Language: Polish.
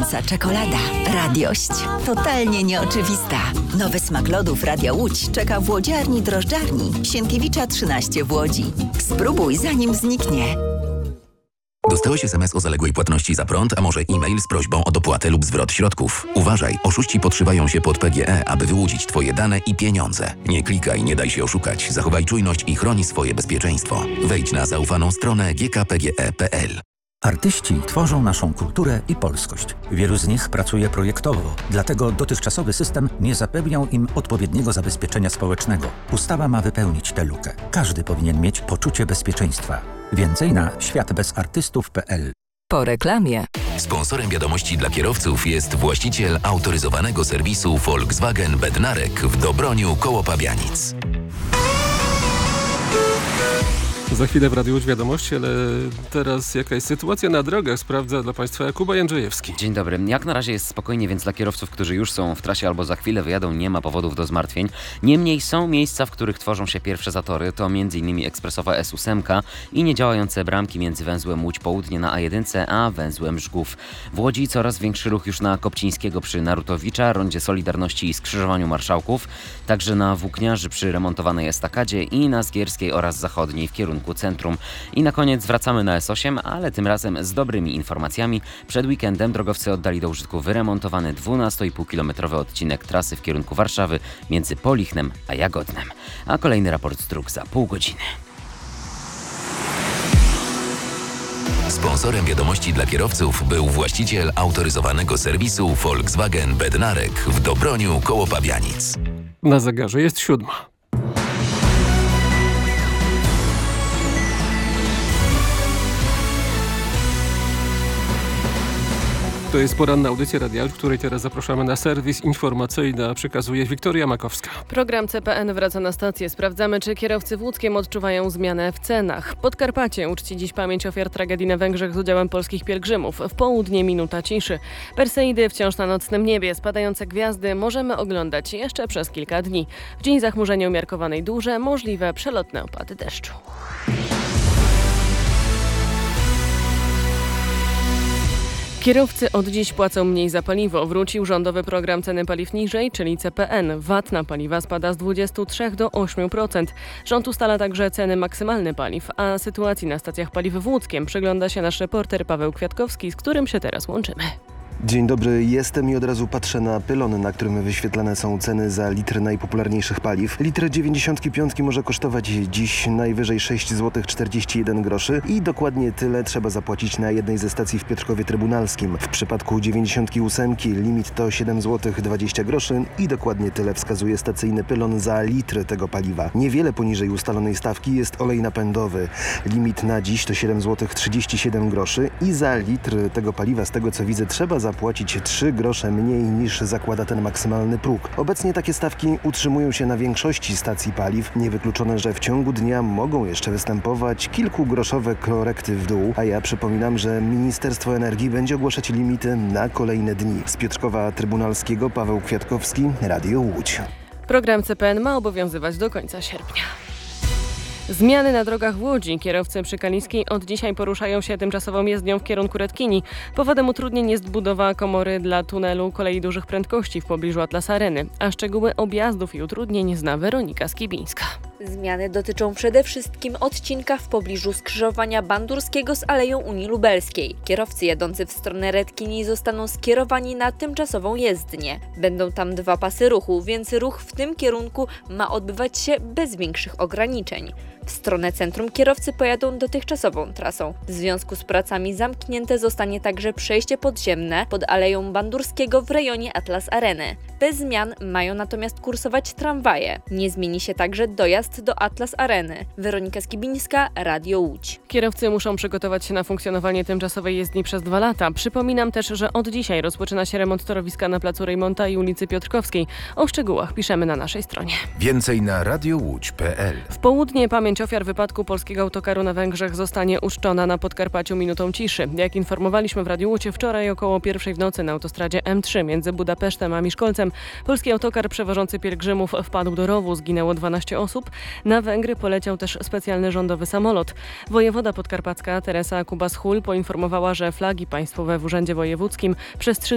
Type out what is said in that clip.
Rosa czekolada. Radiość totalnie nieoczywista. Nowy smak lodów Radia Łódź czeka w łodziarni drożdżarni Sienkiewicza 13 w Łodzi. Spróbuj zanim zniknie. Dostałeś SMS o zaległej płatności za prąd, a może e-mail z prośbą o dopłatę lub zwrot środków. Uważaj, oszuści podszywają się pod PGE, aby wyłudzić Twoje dane i pieniądze. Nie klikaj, nie daj się oszukać. Zachowaj czujność i chroni swoje bezpieczeństwo. Wejdź na zaufaną stronę gkpge.pl. Artyści tworzą naszą kulturę i polskość. Wielu z nich pracuje projektowo, dlatego dotychczasowy system nie zapewniał im odpowiedniego zabezpieczenia społecznego. Ustawa ma wypełnić tę lukę. Każdy powinien mieć poczucie bezpieczeństwa. Więcej na światbezartystów.pl. Po reklamie. Sponsorem wiadomości dla kierowców jest właściciel autoryzowanego serwisu Volkswagen Bednarek w Dobroniu koło Pabianic. Za chwilę w Radiu Łódź wiadomości, ale teraz jakaś sytuacja na drogach sprawdza dla Państwa Jakub Jędrzejewski. Dzień dobry. Jak na razie jest spokojnie, więc dla kierowców, którzy już są w trasie albo za chwilę wyjadą, nie ma powodów do zmartwień. Niemniej są miejsca, w których tworzą się pierwsze zatory. To m.in. ekspresowa S8 i niedziałające bramki między węzłem Łódź Południe na A1 a węzłem Żgów. W Łodzi coraz większy ruch już na Kopcińskiego przy Narutowicza, rondzie Solidarności i skrzyżowaniu Marszałków, także na Włókniarzy przy remontowanej estakadzie i na Zgierskiej oraz Zachodniej w kierunku centrum. I na koniec wracamy na S8, ale tym razem z dobrymi informacjami. Przed weekendem drogowcy oddali do użytku wyremontowany 12,5-kilometrowy odcinek trasy w kierunku Warszawy między Polichnem a Jagodnem. A kolejny raport z dróg za pół godziny. Sponsorem wiadomości dla kierowców był właściciel autoryzowanego serwisu Volkswagen Bednarek w Dobroniu koło Pabianic. Na zegarze jest 7. To jest poranna audycja Radia Łódź, w której teraz zapraszamy na serwis informacyjny, a przekazuje Wiktoria Makowska. Program CPN wraca na stację. Sprawdzamy, czy kierowcy w Łódzkiem odczuwają zmianę w cenach. Podkarpacie uczci dziś pamięć ofiar tragedii na Węgrzech z udziałem polskich pielgrzymów. W południe minuta ciszy. Perseidy wciąż na nocnym niebie. Spadające gwiazdy możemy oglądać jeszcze przez kilka dni. W dzień zachmurzenia umiarkowanej durze możliwe przelotne opady deszczu. Kierowcy od dziś płacą mniej za paliwo. Wrócił rządowy program ceny paliw niżej, czyli CPN. VAT na paliwa spada z 23 do 8%. Rząd ustala także ceny maksymalne paliw, a sytuacji na stacjach paliw w Łódzkiem przygląda się nasz reporter Paweł Kwiatkowski, z którym się teraz łączymy. Dzień dobry, jestem i od razu patrzę na pylon, na którym wyświetlane są ceny za litr najpopularniejszych paliw. Litr 95 może kosztować dziś najwyżej 6 zł 41 groszy i dokładnie tyle trzeba zapłacić na jednej ze stacji w Piotrkowie Trybunalskim. W przypadku 98 limit to 7 zł 20 groszy i dokładnie tyle wskazuje stacyjny pylon za litr tego paliwa. Niewiele poniżej ustalonej stawki jest olej napędowy. Limit na dziś to 7 zł 37 groszy i za litr tego paliwa, z tego co widzę, trzeba zapłacić 3 grosze mniej niż zakłada ten maksymalny próg. Obecnie takie stawki utrzymują się na większości stacji paliw. Niewykluczone, że w ciągu dnia mogą jeszcze występować kilkugroszowe korekty w dół, a ja przypominam, że Ministerstwo Energii będzie ogłaszać limity na kolejne dni. Z Piotrkowa Trybunalskiego Paweł Kwiatkowski, Radio Łódź. Program CPN ma obowiązywać do końca sierpnia. Zmiany na drogach w Łodzi. Kierowcy przy Kaliskiej od dzisiaj poruszają się tymczasową jezdnią w kierunku Redkini. Powodem utrudnień jest budowa komory dla tunelu kolei dużych prędkości w pobliżu Atlas Areny. A szczegóły objazdów i utrudnień zna Weronika Skibińska. Zmiany dotyczą przede wszystkim odcinka w pobliżu skrzyżowania Bandurskiego z Aleją Unii Lubelskiej. Kierowcy jadący w stronę Redkini zostaną skierowani na tymczasową jezdnię. Będą tam 2 pasy ruchu, więc ruch w tym kierunku ma odbywać się bez większych ograniczeń. W stronę centrum kierowcy pojadą dotychczasową trasą. W związku z pracami zamknięte zostanie także przejście podziemne pod Aleją Bandurskiego w rejonie Atlas Areny. Bez zmian mają natomiast kursować tramwaje. Nie zmieni się także dojazd do Atlas Areny. Weronika Skibińska, Radio Łódź. Kierowcy muszą przygotować się na funkcjonowanie tymczasowej jezdni przez 2 lata. Przypominam też, że od dzisiaj rozpoczyna się remont torowiska na placu Rejmonta i ulicy Piotrkowskiej. O szczegółach piszemy na naszej stronie. Więcej na radiołódź.pl. W południe pamięć ofiar wypadku polskiego autokaru na Węgrzech zostanie uczczona na Podkarpaciu minutą ciszy. Jak informowaliśmy w Radiu Łódź, wczoraj około 1 w nocy na autostradzie M3 między Budapesztem a Miszkolcem polski autokar przewożący pielgrzymów wpadł do rowu. Zginęło 12 osób. Na Węgry poleciał też specjalny rządowy samolot. Wojewoda podkarpacka Teresa Kubas-Hul poinformowała, że flagi państwowe w Urzędzie Wojewódzkim przez 3